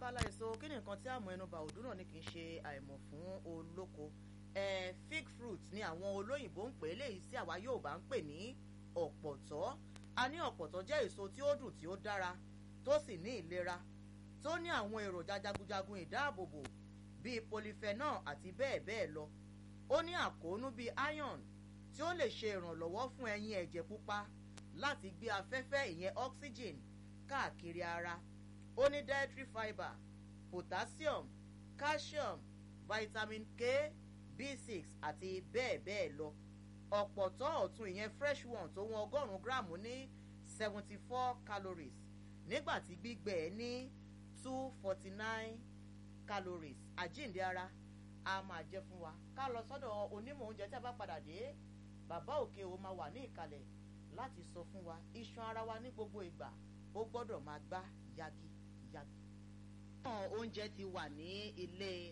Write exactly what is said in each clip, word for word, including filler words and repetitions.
lábala èso kí ni nǹkan tí àmọ́ ẹnubà òdú náà ni kì í ṣe àìmọ̀ fún olóko eh, fig fruit ni àwọn olóyìnbó ń pè é léyìí tí àwa Yorùbá ń pè ní ọ̀pọ̀tọ́. A ní ọ̀pọ̀tọ́ jẹ́ èso tí ó dùn tí ó dára tó sì ní ìlera tó ní àwọn èròjà jagunjagun ìdáàbòbò bíi polyphenol àti bẹ́ẹ̀ bẹ́ẹ̀ lọ. Ó ní àkóónú bíi iron tí ó lè ṣe ìrànlọ́wọ́ fún ẹyin ẹ̀jẹ̀ pupa láti gbé afẹ́fẹ́ ìyẹn oxygen káàkiri ara. Ó ní dietary fibre, potassium, calcium, vitamin K, B six àti bẹ́ẹ̀ bẹ́ẹ̀ lọ. Ọ̀pọ̀tọ́ ọ̀tún ìyẹn fresh one tó wọn ọgọ́rùn-ún gíráàmù ní seventy four calories nígbà tí gbígbẹ ẹ̀ ní two forty nine calories. Àjíǹde ara a máa jẹ́ fún wa. Ká lọ sọ́dọ̀ onímọ̀ oúnjẹ tí a bá padà dé. Bàbá òkè o máa wà ní ìkàlẹ̀ láti sọ fún wa iṣan ara wa ní gbogbo ìgbà ó gbọ́dọ̀ máa gbá yagi yagi. Àwọn oúnjẹ ti wà ní ilé,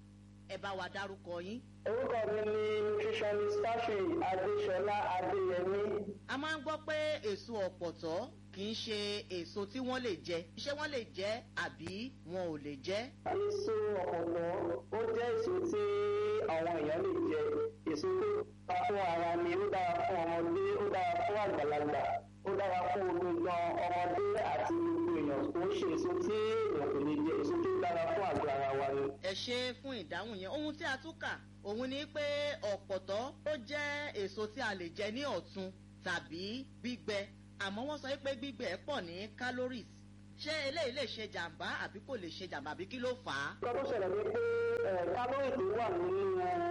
ẹ bá wa dárúkọ yín. Orúkọ mi ni nutritionist Tafi Adéṣọlá Adéyẹmí. A máa ń gbọ́ pé èso ọ̀pọ̀tọ́ kì í ṣe èso tí wọ́n lè jẹ. Ṣé wọ́n lè jẹ àbí wọn ò lè jẹ? Èso ọ̀pọ̀tọ́ ó jẹ́ èso tí àwọn èèyàn lè jẹ. Èso tó dára fún ara ni, ó dára fún ọmọdé, ó dára fún àgbàlagbà, ó dára fún gbogbo ọmọdé àti gbogbo èèyàn. Kò ń ṣe èso tí èèyàn kò lè jẹ, èso tó dára fún àgọ́ ara wa ni. Ẹ ṣé fún ìdáhùn yẹn. Ohun tí a tún kà òun ni pé ọ̀pọ̀tọ́ ó jẹ́ èso tí a lè jẹ ní ọ̀tun tàbí gbígbẹ, àmọ́ wọ́n sọ pé gbígbẹ pọ̀ ní calories. Ṣé eléyìí lè ṣe jàǹbá àbí kò lè ṣe jàǹbá àbí kí ló fà á? Nǹkan tó ṣẹlẹ̀ ni pé kálórì tó wà nínú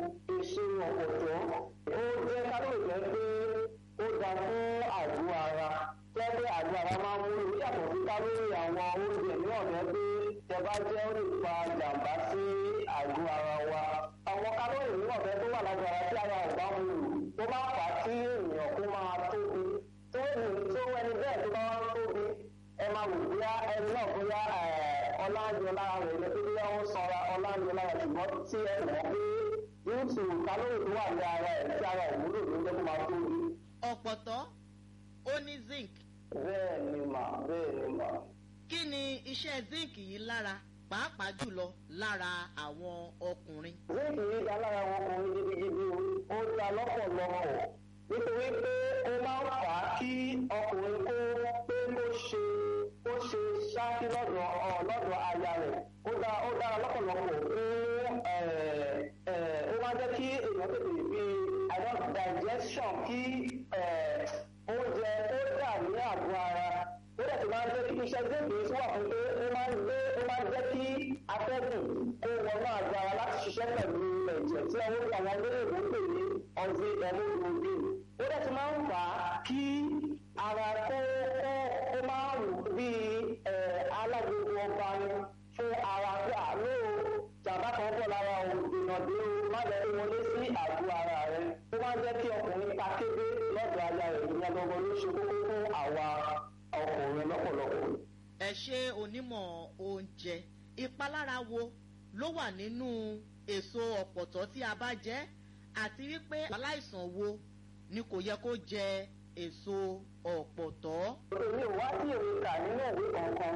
èso ọ̀pọ̀tọ́ ó jẹ́ kálórì tó ń pé ó da fún àgọ́ ara. Jẹ́ pé àgọ́ ara máa ń múlò yàtọ̀ sí kálórì àwọn oúnjẹ mìíràn jẹ́ pé tẹ bá jẹ́ ó lè fa jàǹbá sí àgọ́ ara wa. Àwọn kálórì mìíràn jẹ́ tó wà lágọ̀ọ́ ara tí ara ò bá múlò tó bá fà á kí èèyàn kó máa tóbi. Tó ẹni bẹ́ẹ̀ tó bá wá tóbi ẹ máa wò bóyá ẹni náà bóyá ọláńjọ lára rẹ̀ lọ sí bóyá ó sanra ọláńjọ lára ṣùgbọ́n tí ẹ mọ̀ pé yóò tù kálórì tó wà ní ara ẹ̀ tí ara ẹ̀ múlò ló ń jẹ́ kó máa tóbi. Ọ̀pọ̀tọ́ ó ní zinc. Bẹ́ẹ̀ ni mà bẹ́ẹ̀ ni mà. Kí ni iṣẹ́ zinc yìí lára pàápàá jùlọ lára àwọn ọkùnrin? Zinc yìí dá lára àwọn ọkùnrin gidigidi ó dá lọ́pọ̀lọpọ̀ nítorí pé ó máa ń fà á kí ọkùnrin kó pé kó ṣe kó ṣe ṣáàkì lọ́dọ̀ lọ́dọ̀ aya rẹ̀. Ó dára ó dára lọ́pọ̀lọpọ̀ fún ó máa jẹ́ kí èèyàn tètè bí àìdán digestion kí oúnjẹ ó dà ní àgọ́ ara. Ó dẹ̀ ti máa ń jẹ́ kí iṣẹ́ zinc yìí wà fún pé ó máa ń gbé ó máa ń jẹ́ kí atẹ́gùn kó wọnú àgọ́ ara láti ṣiṣẹ́ pẹ̀lú ẹ̀jẹ̀ tí àwọn àwọn olóyìnbó ń pè ní ọ̀sẹ̀ hemoglobin. Ó dẹ̀ ti máa ń fà á kí ara kó kó ó máa ń rù bíi alágbègbè ọba ni fún ara pé àlọ́ jàmbá kan bọ̀ lára ìdènà dé o má jẹ́ kí wọlé sí àgọ́ ara rẹ̀. Ó máa ń jẹ́ kí ọkùnrin ta kébé lọ́dọ̀ aya rẹ̀ ìyẹn gbogbo ló ṣe kókó fún àwa ọkùnrin lọ́pọ̀lọpọ̀. Ẹ ṣé onímọ̀ oúnjẹ, ìpalára wo ló wà nínú èso ọ̀pọ̀tọ́ tí a bá jẹ àti wípé aláìsàn wo ni kò yẹ kó jẹ èso ọ̀pọ̀tọ́? Èmi ò wá sí èwe kà nínú ìwé kankan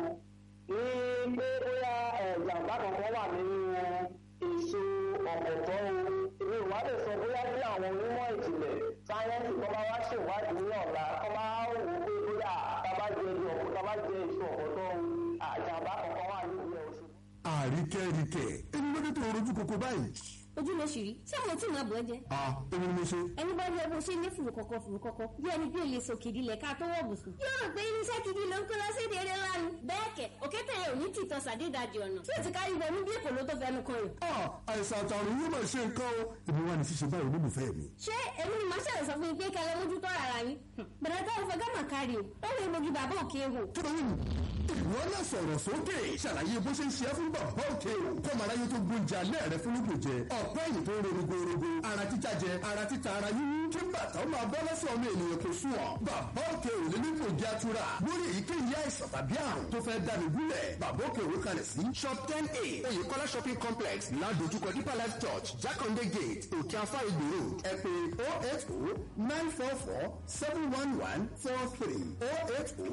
ní pé bóyá jàǹbá kankan wà nínú èso ọ̀pọ̀tọ́ o. Èmi ò wá lè sọ bóyá bí àwọn onímọ̀ ìjìnlẹ̀ sáyẹ́ǹsì kan bá wá ṣèwádìí ní ọ̀la kan bá wò ó pé bóyá tá bá jẹ èso tá bá jẹ èso ọ̀pọ̀tọ́ o àjàǹbá kankan wà nínú ẹ̀ oṣù. Àríkẹ́ríkẹ́ ẹni ló dé tó rojú koko báyìí. Ojú ló ṣì rí tí àwọn tí màá bọ̀ ẹ́ jẹ́. À èmi ni mo ṣe. Ẹni bá rí ẹbí ṣe ní fùrù kọ̀kọ̀ fùrù kọ̀kọ̀ bí ẹni bí olè sòkè ìdílẹ̀ ká tó wọ̀ bùsùn. Yóò rò pé irinṣẹ́ gidi ló ń kó lọ sí èdè eré ńlá ni. Bẹ́ẹ̀ kẹ̀ òkété yẹn ò ní tìtọ́ sàdédàjì ọ̀nà tí ò ti kárí wọnú bí èkó ló tó fẹnu kan rẹ̀. À àìsàn àtàrùn yóò máa ṣe nǹkan o. Èmi wà ní ṣíṣe báyìí olólùfẹ́ mi. Ṣé èmi ni màá ṣàlẹ̀ sọ fún yín pé kẹlẹ́ mójútó ara yín? Bẹ̀rẹ̀ tó ń fẹ́ gánà kárí o. Ó lè mojú bàbá òkè hò. Ìwọ náà sọ̀rọ̀ sókè ṣàlàyé bó ṣe ń ṣe é fún bàbá òkè o. Kọ́mọ aráyé tó gbóúnjẹ alẹ́ rẹ fún lóògùn jẹ. Ọ̀pẹ́ ẹ̀yìn tó ń ro rogorogo. Ara títa jẹ, ara títa ara yíyún. Kí bàtà ó máa bọ́ lọ́sọ̀ ọmọ ènìyàn kò sùn ọ̀. Bàbá òkè ò lè nípò jẹ́ àtúrà. Lórí èyíkéyìí àìsàn tàbí àrùn tó fẹ́ dáni gúnlẹ̀. Bàbá òkè òwe kalẹ̀ sí shop ten A Oyèkọ́lá shopping complex ládojúkọ Deeper Life Church Jákàndé gate Òkè Afá Ìgbò road. Ẹ pè oh eight oh nine four four seven one one four three oh eight oh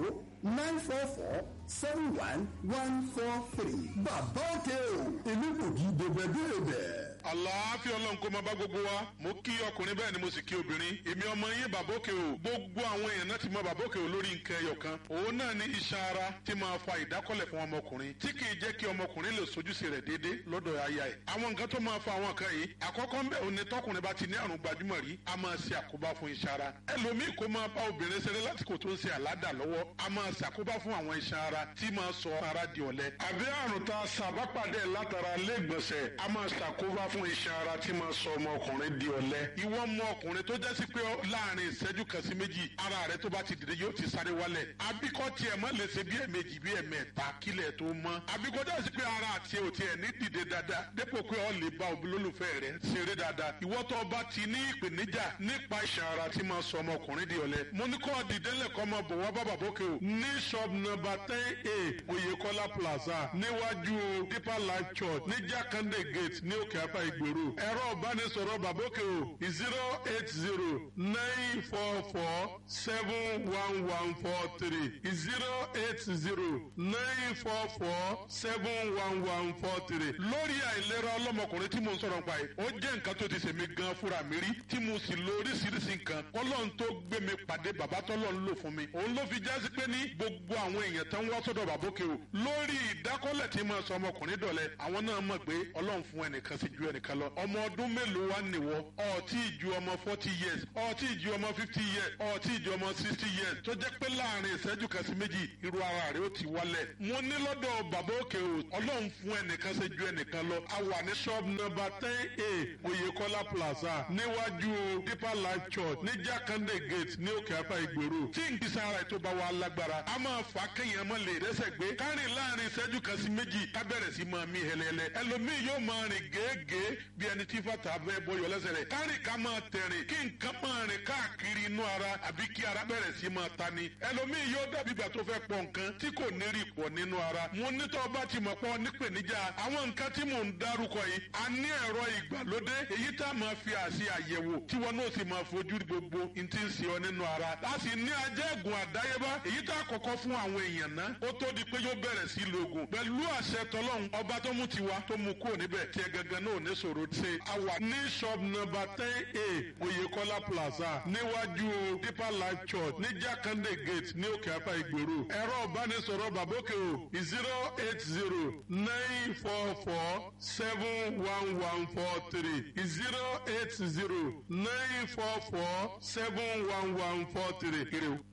nine four four seven one one four three. bàbá òkè o ìlú kòkì dèbẹ̀dèbẹ̀. àlàáfíà ọlọ́run kó máa bá gbogbo wa mo kí ọkùnrin bẹ́ẹ̀ ni mo sì kí obìnrin èmi ọmọ yín bàbá òkè o gbogbo àwọn èèyàn náà ti mọ bàbá òkè o lórí nǹkan ẹyọ kan òun náà ní iṣan ara tí máa fa ìdákọ́lẹ̀ fún ọmọkùnrin tí kì í jẹ́ kí ọmọkùnrin lè sojúṣe rẹ̀ déédéé lọ́dọ̀ aya ẹ̀ àwọn nǹkan tó máa fa àwọn nǹkan yìí àkọ́kọ́ ń bẹ̀ òun ni tọkùnrin bá ti ní àrùn gbajúmọ̀ rí a máa ṣe àkóbá fún iṣan ara ẹlòmíì kó máa bá obìnrin ṣeré lásìkò tó ń ṣe àládà lọ́wọ́ a máa ṣàkóbá fún àwọn iṣan ara tí máa sọ ara di ọ̀lẹ àbí àrùn tá a ṣàbápàdé látara lẹ́gbọ̀nsẹ̀ a máa ṣàkóbá fún iṣan ara tí máa sọ ọmọkùnrin di ọ̀lẹ ìwọ ọmọ ọkùnrin tó jẹ́ sí pé láàrin ìṣẹ́jú kan sí méjì ara rẹ tó bá ti dìde yóò ti sáré wálẹ̀ àbíkọ́ tiẹ̀ má lè ṣe bí ẹ̀mejì bí ẹ̀mẹ́ta kílẹ̀ tó mọ́ àbíkọ́ jẹ́ sí pé ara àti ò tiẹ̀ ní dìde dáadáa dépò pé ọ lè bá olólùfẹ́ rẹ ṣeré dáadáa ìwọ tó bá ti ní ìpèníjà nípa iṣan ara tí máa sọ ọmọkùnrin di ọ̀lẹ mo ní kọ́ dìdẹ́lẹ̀ kọ́ máa bọ̀ wá bá bàbá òkè o ní shop number ten a Oyèkọ́lá plaza níwájú Deeper Life Church ní Jákàndé gate ní òkè apá ìgboro ẹ̀rọ ìbánisọ̀rọ̀ bàbá òkè o zero eight zero nine four four seven one one four three zero eight zero nine four four seven one one four three lórí àìlera ọlọ́mọkùnrin tí mo ń sọ̀rọ̀ nípa yìí ó jẹ́ nǹkan tó ti ṣèmi gan fúnra mi rí tí mo sì lo oríṣiríṣi nǹkan kọ́lọ́n tó gbé mi pàdé bàbá tọ́lọ́ ń lò fún mi òun ló fi jásí pé ní gbogbo àwọn èèyàn tó ń wá sọ́dọ̀ bàbá òkè o lórí ìdákọ́lẹ̀ tí mo sọ ọmọkùnrin dọ̀lẹ́ àwọn náà mọ̀ pé ọlọ́run fún ẹnìkan sí ju ẹnìkan lọ ọmọ ọdún mélòó wá nìwọ ọtí ju ọmọ forty years ọtí ju ọmọ fifty years ọtí ju ọmọ sixty years tó jẹ́ pé láàrin ìṣẹ́jú kan sí méjì irú ara rẹ̀ ó ti wálẹ̀ mo ní lọ́dọ̀ bàbá òkè o ọlọ́run fún ẹnìkan sí ju ẹnìkan lọ a wà ní shop number ten a Oyèkọ́lá plaza níwájú Deeper Life Church ní Jákàndé gate ní òkè apá ìgboro tí nkìsà ara ètò bá wà lágbára a máa fà kéèyàn mọ́ lè rẹ́sẹ̀ gbé kárìn láàrin ìṣẹ́jú kan sí méjì ká bẹ̀rẹ̀ sí máa mí hẹlẹ́lẹ́ ẹlòmíì yóò máa rìn gèégèé bí ẹni tí fàtà bẹ́ẹ̀ bọ́yọ̀ lẹ́sẹ̀ rẹ̀ kárìn ká máa tẹ̀rìn kí nǹkan máa rìn káàkiri inú ara àbí kí ara bẹ̀rẹ̀ sí máa tani ẹlòmíì yóò dàbí ìgbà tó fẹ́ pọ̀ nǹkan tí kò ní rí pọ̀ nínú ara mo nítọ́ bá ti mọ̀ pọ̀ nípèníjà àwọn nǹkan tí mò ń dárúkọ yìí a ní ẹ̀rọ ìgbàlódé èyí tá a máa fi àṣì àyẹ̀wò tí wọn náà sì máa fojú gbogbo n ti ń ṣe ọ nínú ara a sì ní ajẹ́gùn àdáyébá èyí tá a kọ́kọ́ fún àwọn èèyàn náà ó tó di pé yóò bẹ̀rẹ̀ sí lògùn pẹ̀lú àṣẹ tọlọ́hun ọba tó mú tiwa tó mú kúrò níbẹ̀ tí ẹ gangan náà ní sọ̀rọ̀ ṣe a wà ní shop number ten a Oyèkọ́lá plaza níwájú Deeper Life Church ní Jákàndé gate ní òkè apá ìgboro ẹ̀rọ ìbánisọ̀rọ̀ bàbá òkè o zero eight zero nine four four seven one one four three zero eight zero nine four four seven one one four three.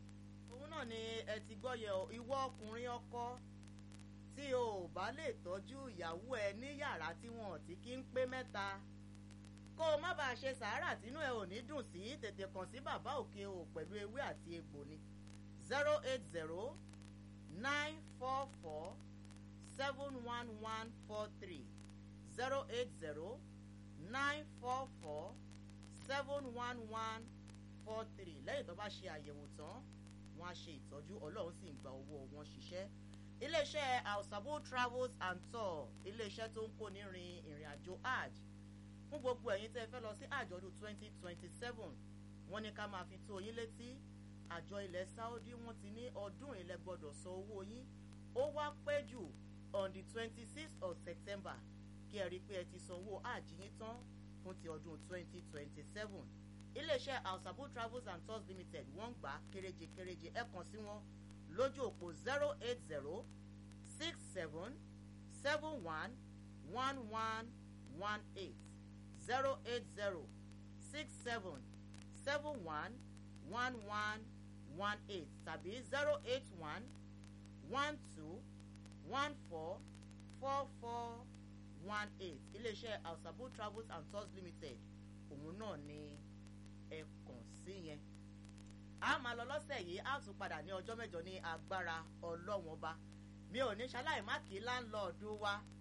òun náà ni ẹ ti gbọ́ yẹ ìwọ ọkùnrin ọkọ tí o bá lè tọ́jú ìyàwó ẹ ní yàrá tí wọn ti kí ń pé mẹ́ta kó o má bàa ṣe sàárà tínú ẹ ò ní dùn sí tètè kàn sí bàbá òkè o pẹ̀lú ewé àti egbò ni zero eight zero nine four four seven one one four three zero eight zero nine four four seven one one four three lẹ́yìn tó bá ṣe àyẹ̀wò tán wọ́n á ṣe ìtọ́jú ọlọ́run sì ń gba owó wọn ṣiṣẹ́ iléeṣẹ́ Alsabo Travels and Tour iléeṣẹ́ tó ń kó ní rin ìrìn àjò hajj fún gbogbo ẹ̀yin tẹ́ fẹ́ lọ sí hajj ọdún twenty twenty seven wọ́n ní ká máa fi tó yín létí àjọ ilẹ̀ Saudi wọ́n ti ní ọdún ilẹ̀ gbọ́dọ̀ san owó yín ó wá pẹ́ jù on the twenty sixth of September kí ẹ rí i pé ẹ ti san owó hajj yín tán fún ti ọdún twenty twenty seven iléeṣẹ́ Alsabo Travels and Tours Limited wọ́n ń gbà kéréje kéréje ẹ kàn sí wọn lójú òpó zero eight zero six seven seven one one one one eight zero eight zero six seven seven one one one one eight tàbí zero eight one one two one four four four one eight iléeṣẹ́ Alsabo Travels and Tours Limited òun náà ni ẹ kàn sí yẹn a máa lọ lọ́sẹ̀ yìí a tún padà ní ọjọ́ mẹ́jọ ní agbára ọlọ́wọ́n ọba mi ò ní ṣaláì má kí láńlọ́ọ̀dù wa